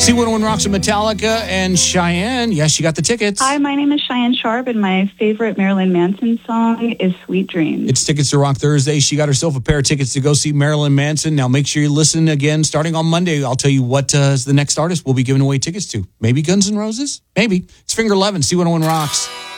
C101 Rocks and Metallica and Cheyenne. Yes, she got the tickets. Hi, my name is Cheyenne Sharp, and my favorite Marilyn Manson song is Sweet Dreams. It's Tickets to Rock Thursday. She got herself a pair of tickets to go see Marilyn Manson. Now, make sure you listen again. Starting on Monday, I'll tell you what is the next artist we'll be giving away tickets to. Maybe Guns N' Roses? Maybe. It's Finger 11, C101 Rocks.